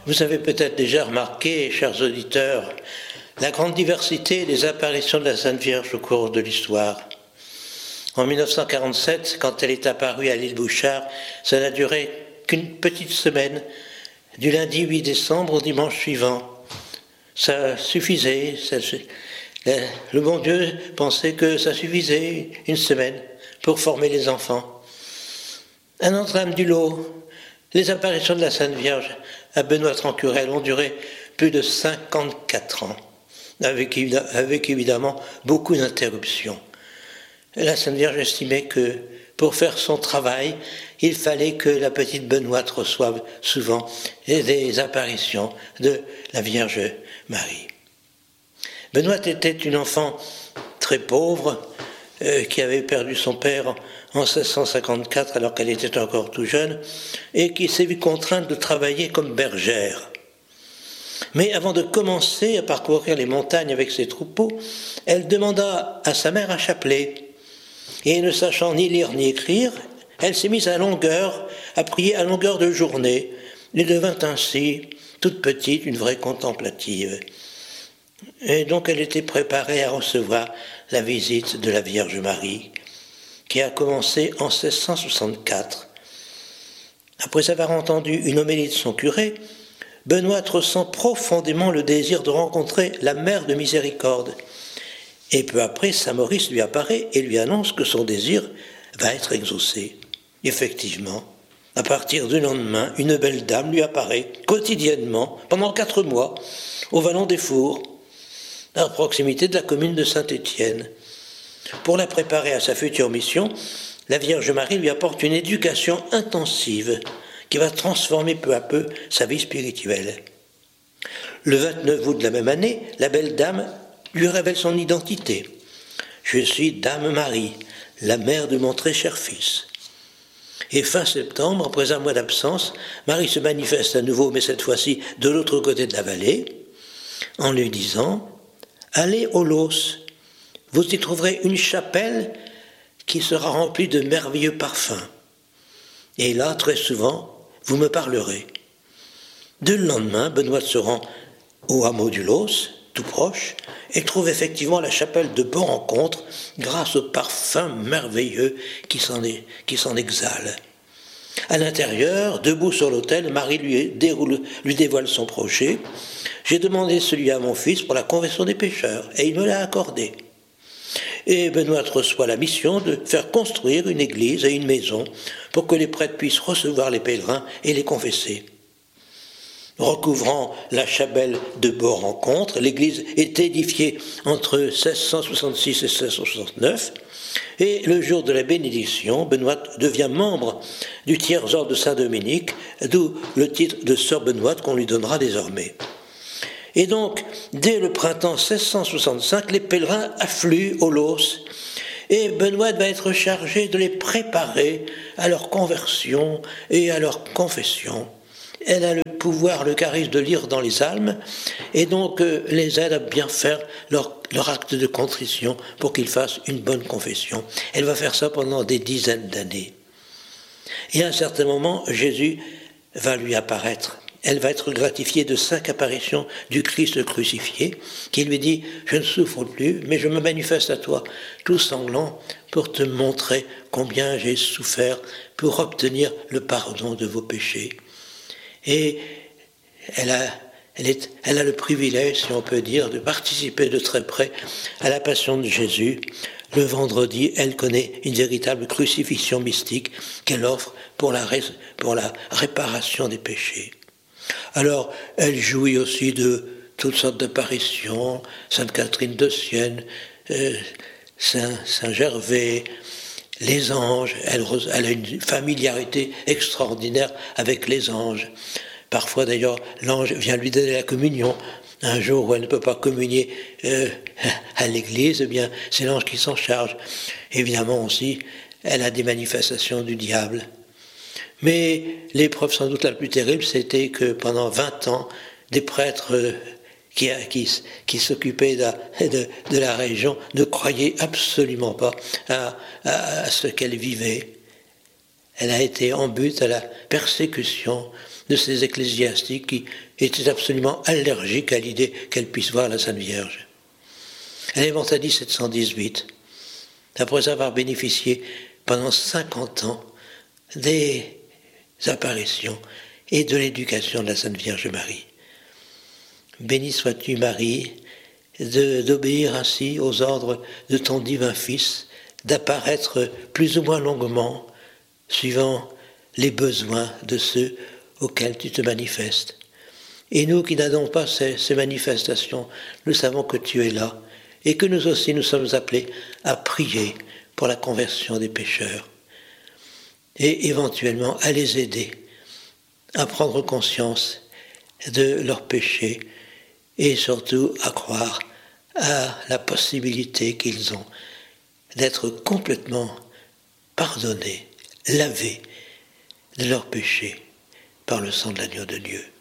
Vous avez peut-être déjà remarqué, chers auditeurs, la grande diversité des apparitions de la Sainte Vierge au cours de l'histoire. En 1947, quand elle est apparue à l'île Bouchard, ça n'a duré qu'une petite semaine, du lundi 8 décembre au dimanche suivant. Ça suffisait, le bon Dieu pensait que ça suffisait une semaine pour former les enfants. Un autre âme du lot, les apparitions de la Sainte Vierge à Benoît-Trancurel ont duré plus de 54 ans, avec évidemment beaucoup d'interruptions. La Sainte Vierge estimait que pour faire son travail, il fallait que la petite Benoîte reçoive souvent des apparitions de la Vierge Marie. Benoîte était une enfant très pauvre qui avait perdu son père en 1654 alors qu'elle était encore tout jeune et qui s'est vue contrainte de travailler comme bergère. Mais avant de commencer à parcourir les montagnes avec ses troupeaux, elle demanda à sa mère un chapelet. Et ne sachant ni lire ni écrire, elle s'est mise à prier à longueur de journée. Elle devint ainsi, toute petite, une vraie contemplative. Et donc elle était préparée à recevoir la visite de la Vierge Marie, qui a commencé en 1664. Après avoir entendu une homélie de son curé, Benoît ressent profondément le désir de rencontrer la Mère de Miséricorde. Et peu après, saint Maurice lui apparaît et lui annonce que son désir va être exaucé. Effectivement, à partir du lendemain, une belle dame lui apparaît quotidiennement, pendant 4 mois, au Vallon des Fours, à proximité de la commune de Saint-Étienne. Pour la préparer à sa future mission, la Vierge Marie lui apporte une éducation intensive qui va transformer peu à peu sa vie spirituelle. Le 29 août de la même année, la belle dame lui révèle son identité. « Je suis Dame Marie, la mère de mon très cher fils. » Et fin septembre, après un mois d'absence, Marie se manifeste à nouveau, mais cette fois-ci de l'autre côté de la vallée, en lui disant « Allez au Los, vous y trouverez une chapelle qui sera remplie de merveilleux parfums. Et là, très souvent, vous me parlerez. » Dès le lendemain, Benoît se rend au hameau du Los, tout proche, et trouve effectivement la chapelle de Beau-Rencontre grâce au parfum merveilleux qui s'en exhale. À l'intérieur, debout sur l'autel, Marie lui dévoile son projet. « J'ai demandé celui à mon fils pour la confession des pécheurs, et il me l'a accordé. » Et Benoît reçoit la mission de faire construire une église et une maison pour que les prêtres puissent recevoir les pèlerins et les confesser. Recouvrant la chapelle de Beau-Rencontre, l'église est édifiée entre 1666 et 1669, et le jour de la bénédiction, Benoît devient membre du tiers-ordre de Saint-Dominique, d'où le titre de sœur Benoît qu'on lui donnera désormais. Et donc, dès le printemps 1665, les pèlerins affluent au Los, et Benoît va être chargé de les préparer à leur conversion et à leur confession. Elle a le pouvoir, le charisme de lire dans les âmes, et donc les aide à bien faire leur acte de contrition pour qu'ils fassent une bonne confession. Elle va faire ça pendant des dizaines d'années. Et à un certain moment, Jésus va lui apparaître. Elle va être gratifiée de 5 apparitions du Christ crucifié, qui lui dit « Je ne souffre plus, mais je me manifeste à toi, tout sanglant, pour te montrer combien j'ai souffert pour obtenir le pardon de vos péchés. » Et elle a le privilège, si on peut dire, de participer de très près à la passion de Jésus. Le vendredi, elle connaît une véritable crucifixion mystique qu'elle offre pour la réparation des péchés. Alors, elle jouit aussi de toutes sortes d'apparitions, Sainte Catherine de Sienne, Saint Gervais, les anges. Elle a une familiarité extraordinaire avec les anges. Parfois, d'ailleurs, l'ange vient lui donner la communion. Un jour où elle ne peut pas communier à l'église, eh bien, c'est l'ange qui s'en charge. Évidemment aussi, elle a des manifestations du diable. Mais l'épreuve sans doute la plus terrible, c'était que pendant 20 ans, des prêtres qui s'occupaient de la région ne croyaient absolument pas à ce qu'elle vivait. Elle a été en but à la persécution de ces ecclésiastiques qui étaient absolument allergiques à l'idée qu'elle puisse voir la Sainte Vierge. Elle est morte en 1718, après avoir bénéficié pendant 50 ans des apparitions et de l'éducation de la Sainte Vierge Marie. Béni sois-tu, Marie, d'obéir ainsi aux ordres de ton divin Fils, d'apparaître plus ou moins longuement, suivant les besoins de ceux auxquels tu te manifestes. Et nous qui n'avons pas ces manifestations, nous savons que tu es là, et que nous aussi nous sommes appelés à prier pour la conversion des pécheurs, et éventuellement à les aider à prendre conscience de leurs péchés, et surtout à croire à la possibilité qu'ils ont d'être complètement pardonnés, lavés de leurs péchés par le sang de l'agneau de Dieu.